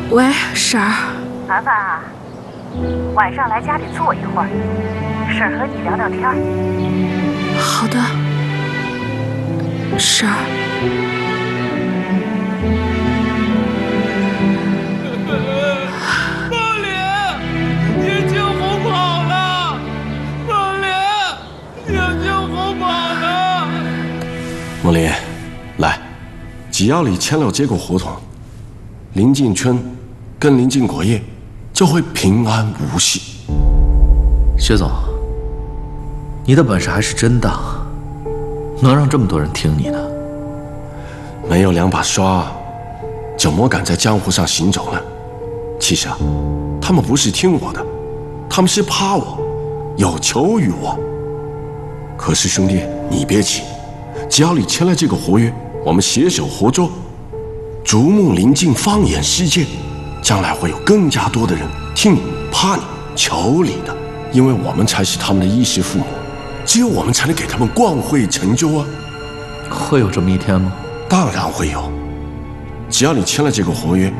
喂，婶儿。 凡凡啊，晚上来家里坐一会儿，婶儿和你聊聊天。 好的，婶儿。 梦玲，你救红跑了！梦玲，你救红跑了！ 梦玲，来，只要你签了这个合同，临近村跟临近国业就会平安无事。 薛总，你的本事还是真大，能让这么多人听你的。 没有两把刷，怎么敢在江湖上行走呢？其实啊，他们不是听我的，他们是怕我，有求于我。可是兄弟，你别急，只要你签了这个合约，我们携手合作，逐梦临近放眼世界，将来会有更加多的人听你、怕你、求你的，因为我们才是他们的衣食父母，只有我们才能给他们光辉成就啊！ 会有这么一天吗？ 当然会有，只要你签了这个合约，